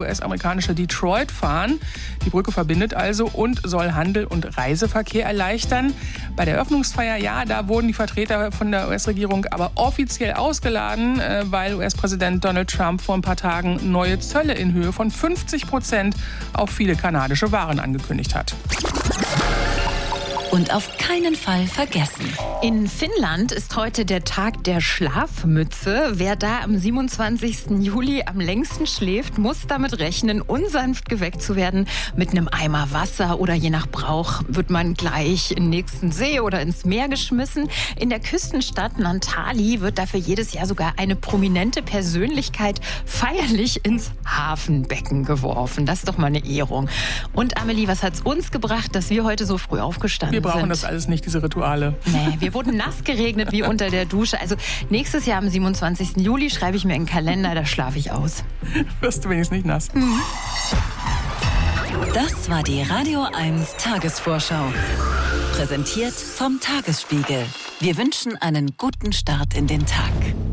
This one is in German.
US-amerikanische Detroit fahren. Die Brücke verbindet also und soll Handel und Reiseverkehr erleichtern. Bei der Eröffnungsfeier, ja, da wurden die Vertreter von der US-Regierung aber offiziell ausgeladen, weil US-Präsident Donald Trump vor ein paar Tagen neue Zölle in Höhe von 50% auf viele kanadische Waren angekündigt hat. Und auf keinen Fall vergessen. In Finnland ist heute der Tag der Schlafmütze. Wer da am 27. Juli am längsten schläft, muss damit rechnen, unsanft geweckt zu werden. Mit einem Eimer Wasser oder je nach Brauch wird man gleich in den nächsten See oder ins Meer geschmissen. In der Küstenstadt Naantali wird dafür jedes Jahr sogar eine prominente Persönlichkeit feierlich ins Hafenbecken geworfen. Das ist doch mal eine Ehrung. Und Amelie, was hat's uns gebracht, dass wir heute so früh aufgestanden sind? Wir brauchen das alles nicht, diese Rituale. Nee, wir wurden nass geregnet wie unter der Dusche. Also nächstes Jahr am 27. Juli schreibe ich mir in den Kalender, da schlafe ich aus. Wirst du wenigstens nicht nass. Das war die Radio 1 Tagesvorschau. Präsentiert vom Tagesspiegel. Wir wünschen einen guten Start in den Tag.